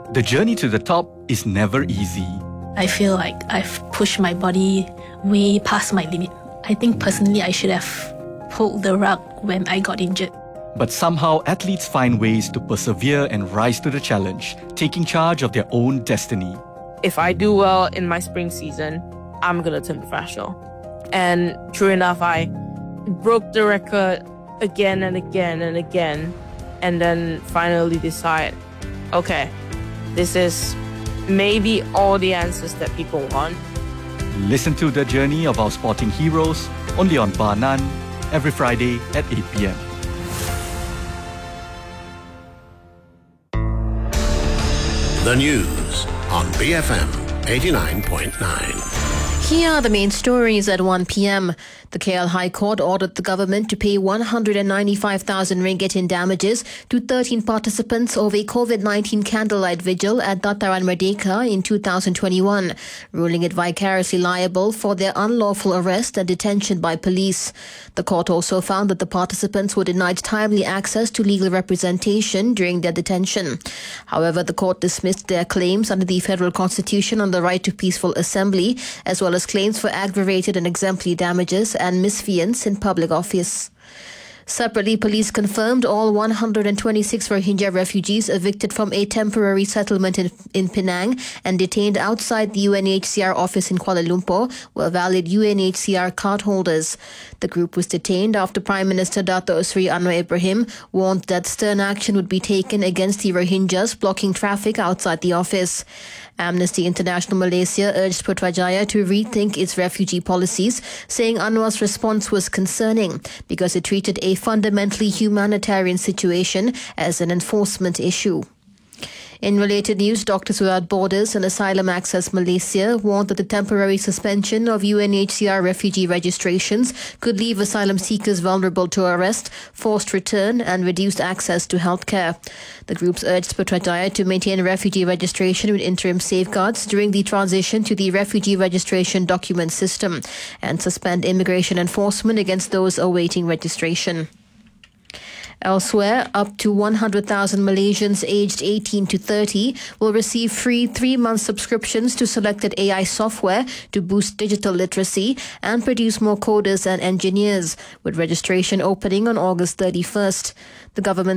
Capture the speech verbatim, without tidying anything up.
The journey to the top is never easy. I feel like I've pushed my body way past my limit. I think personally I should have pulled the rug when I got injured. But somehow athletes find ways to persevere and rise to the challenge, taking charge of their own destiny. If I do well in my spring season, I'm going to turn professional. And true enough, I broke the record again and again and again, and then finally decide, okay, this is maybe all the answers that people want. Listen to the journey of our sporting heroes only on Bar None every Friday at eight p.m. The news on B F M eighty-nine point nine. Here are the main stories at one p.m. The K L High Court ordered the government to pay one hundred ninety-five thousand ringgit in damages to thirteen participants of a COVID nineteen candlelight vigil at Dataran Merdeka in two thousand twenty-one, ruling it vicariously liable for their unlawful arrest and detention by police. The court also found that the participants were denied timely access to legal representation during their detention. However, the court dismissed their claims under the federal constitution on the right to peaceful assembly, as well as claims for aggravated and exemplary damages and misfeasance in public office. Separately, police confirmed all one hundred twenty-six Rohingya refugees evicted from a temporary settlement in, in Penang and detained outside the U N H C R office in Kuala Lumpur were valid U N H C R card holders. The group was detained after Prime Minister Dato' Sri Anwar Ibrahim warned that stern action would be taken against the Rohingyas blocking traffic outside the office. Amnesty International Malaysia urged Putrajaya to rethink its refugee policies, saying Anwar's response was concerning because it treated a fundamentally humanitarian situation as an enforcement issue. In related news, Doctors Without Borders and Asylum Access Malaysia warned that the temporary suspension of U N H C R refugee registrations could leave asylum seekers vulnerable to arrest, forced return and reduced access to healthcare. The groups urged Putrajaya to maintain refugee registration with interim safeguards during the transition to the refugee registration document system and suspend immigration enforcement against those awaiting registration. Elsewhere, up to one hundred thousand Malaysians aged eighteen to thirty will receive free three-month subscriptions to selected A I software to boost digital literacy and produce more coders and engineers, with registration opening on August thirty-first. The government